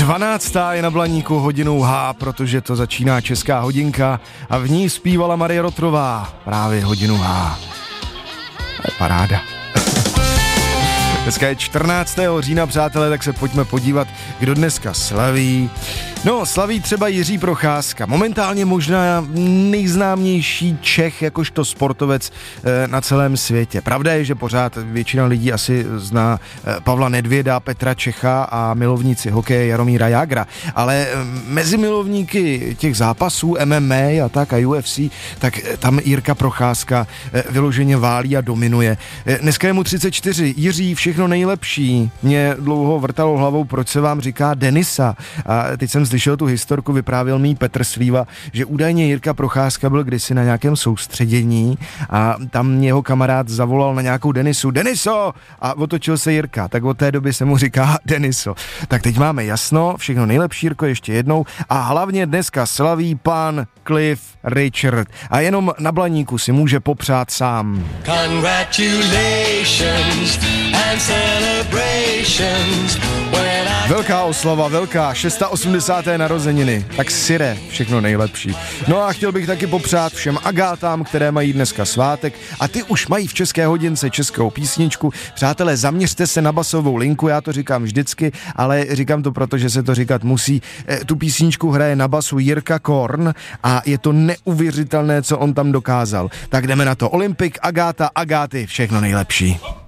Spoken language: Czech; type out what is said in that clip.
12. je na Blaníku hodinou H, protože to začíná česká hodinka a v ní zpívala Marie Rotrová právě hodinu H. To je paráda. Dneska je 14. října, přátelé, tak se pojďme podívat, kdo dneska slaví. No, slaví třeba Jiří Procházka, momentálně možná nejznámější Čech jakožto sportovec na celém světě. Pravda je, že pořád většina lidí asi zná Pavla Nedvěda, Petra Čecha a milovníci hokeje Jaromíra Jágra, ale mezi milovníky těch zápasů MMA a tak a UFC, tak tam Jirka Procházka vyloženě válí a dominuje. Dneska je mu 34, Jiří, všechno nejlepší. Mě dlouho vrtalo hlavou, proč se vám říká Denisa. A teď jsem slyšel tu historku, vyprávěl mi Petr Slíva, že údajně Jirka Procházka byl kdysi na nějakém soustředění a tam jeho kamarád zavolal na nějakou Denisu. Deniso! A otočil se Jirka, tak od té doby se mu říká Deniso. Tak teď máme jasno, všechno nejlepší, Jirko, ještě jednou. A hlavně dneska slaví pan Cliff Richard. A jenom na Blaníku si může popřát sám. Congratulations and celebrations. Velká oslava, velká, 680. narozeniny. Tak Sire, všechno nejlepší. No a chtěl bych taky popřát všem Agátám, které mají dneska svátek a ty už mají v české hodince českou písničku. Přátelé, zaměřte se na basovou linku, já to říkám vždycky, ale říkám to proto, že se to říkat musí. Tu písničku hraje na basu Jirka Korn a je to neuvěřitelné, co on tam dokázal. Tak jdeme na to. Olympik, Agáta, Agáty, všechno nejlepší.